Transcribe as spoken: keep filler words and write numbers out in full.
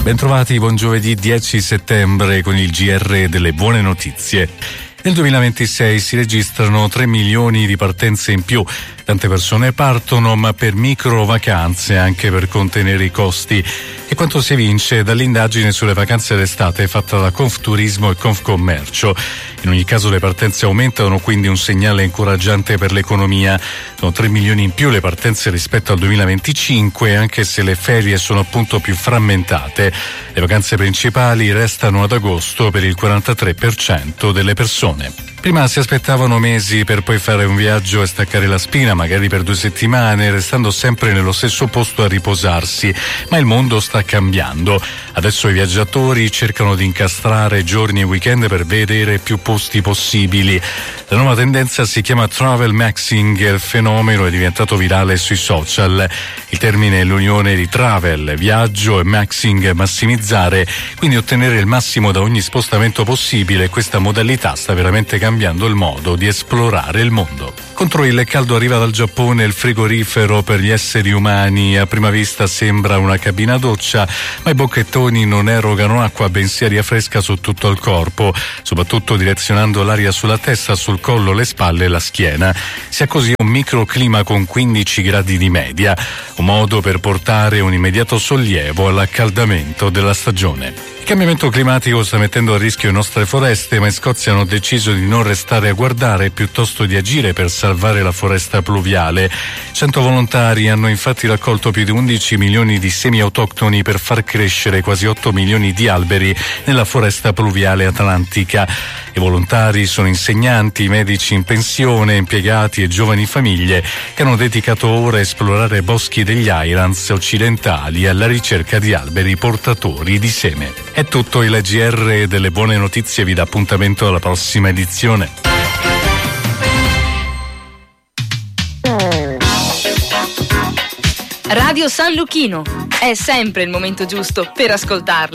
Bentrovati, buon giovedì dieci settembre con il G R delle buone notizie. Nel duemilaventisei si registrano tre milioni di partenze in più. Tante persone partono, ma per micro vacanze, anche per contenere i costi. E quanto si evince dall'indagine sulle vacanze d'estate fatta da Confturismo e Confcommercio. In ogni caso le partenze aumentano, quindi un segnale incoraggiante per l'economia. Sono tre milioni in più le partenze rispetto al duemilaventicinque, anche se le ferie sono appunto più frammentate. Le vacanze principali restano ad agosto per il quarantatré per cento delle persone. Prima si aspettavano mesi per poi fare un viaggio e staccare la spina, magari per due settimane, restando sempre nello stesso posto a riposarsi. Ma il mondo sta cambiando. Adesso i viaggiatori cercano di incastrare giorni e weekend per vedere più posti possibili. La nuova tendenza si chiama travel maxing e il fenomeno è diventato virale sui social. Il termine è l'unione di travel, viaggio, e maxing, massimizzare, quindi ottenere il massimo da ogni spostamento possibile. Questa modalità sta veramente cambiando il modo di esplorare il mondo. Contro il caldo arriva dal Giappone il frigorifero per gli esseri umani. A prima vista sembra una cabina doccia, ma i bocchettoni non erogano acqua, bensì aria fresca su tutto il corpo, soprattutto direzionando l'aria sulla testa, sul collo, le spalle e la schiena. Si ha così un microclima con quindici gradi di media, un modo per portare un immediato sollievo all'accaldamento della stagione. Il cambiamento climatico sta mettendo a rischio le nostre foreste, ma in Scozia hanno deciso di non restare a guardare, piuttosto di agire per salvare la foresta pluviale. Cento volontari hanno infatti raccolto più di undici milioni di semi autoctoni per far crescere quasi otto milioni di alberi nella foresta pluviale atlantica. I volontari sono insegnanti, medici in pensione, impiegati e giovani famiglie che hanno dedicato ore a esplorare boschi degli Highlands occidentali alla ricerca di alberi portatori di seme. È tutto, il G R delle buone notizie vi dà appuntamento alla prossima edizione. Radio San Luchino, è sempre il momento giusto per ascoltarla.